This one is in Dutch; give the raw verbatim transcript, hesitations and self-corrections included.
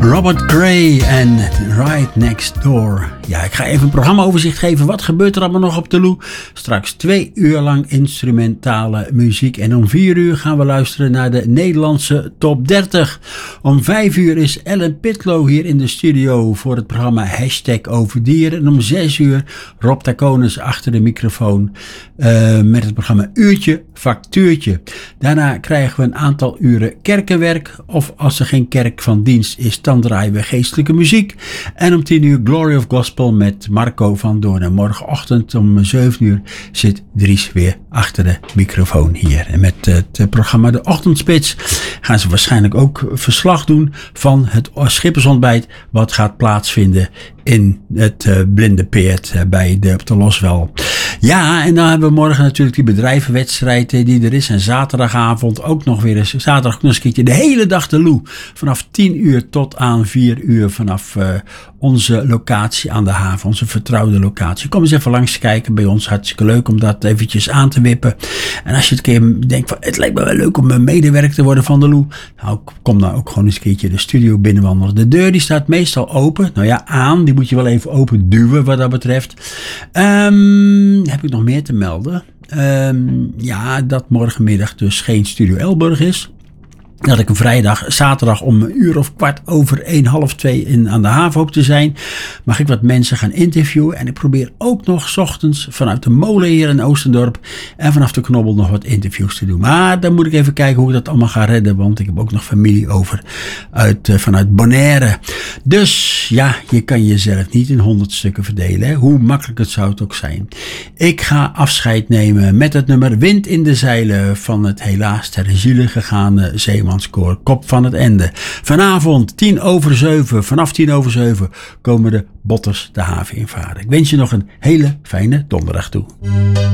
Robert Cray en Right Next Door. Ja, ik ga even een programmaoverzicht geven. Wat gebeurt er allemaal nog op de Lou? Straks twee uur lang instrumentale muziek. En om vier uur gaan we luisteren naar de Nederlandse top dertig. Om vijf uur is Ellen Pitlow hier in de studio voor het programma Hashtag Over Dieren. En om zes uur Rob Taconis achter de microfoon uh, met het programma Uurtje Factuurtje. Daarna krijgen we een aantal uren kerkenwerk. Of als er geen kerk van dienst is, dan draaien we geestelijke muziek. En om tien uur Glory of Gospel met Marco van Doorn. En morgenochtend om zeven uur zit Dries weer achter de microfoon hier. En met het programma De Ochtendspits gaan ze waarschijnlijk ook verslag doen van het schippersontbijt wat gaat plaatsvinden in het uh, Blinde Peert uh, bij de, op de Loswel. Ja, en dan hebben we morgen natuurlijk die bedrijvenwedstrijd uh, die er is. En zaterdagavond ook nog weer eens. Zaterdag nog eens een keertje de hele dag de Lou. Vanaf tien uur tot aan vier uur vanaf uh, onze locatie aan de haven. Onze vertrouwde locatie. Kom eens even langs kijken bij ons. Hartstikke leuk om dat eventjes aan te wippen. En als je het keer denkt van het lijkt me wel leuk om een medewerker te worden van de Lou. Nou, kom dan ook gewoon eens een keertje de studio binnenwandelen. De deur die staat meestal open. Nou ja, aan. Die moet je wel even open duwen wat dat betreft. Um, heb ik nog meer te melden? Um, ja, dat morgenmiddag dus geen Studio Elburg is. Dat ik een vrijdag, zaterdag om een uur of kwart over één, half twee in, aan de haven hoop te zijn. Mag ik wat mensen gaan interviewen. En ik probeer ook nog 's ochtends vanuit de molen hier in Oostendorp en vanaf de Knobbel nog wat interviews te doen. Maar dan moet ik even kijken hoe ik dat allemaal ga redden. Want ik heb ook nog familie over uit, uh, vanuit Bonaire. Dus ja, je kan jezelf niet in honderd stukken verdelen. Hè? Hoe makkelijk het zou het ook zijn. Ik ga afscheid nemen met het nummer Wind in de Zeilen van het helaas ter ziele gegaane zeeman. Koor, Kop van het Ende. Vanavond tien over zeven, vanaf tien over zeven komen de Botters de haven invaren. Ik wens je nog een hele fijne donderdag toe.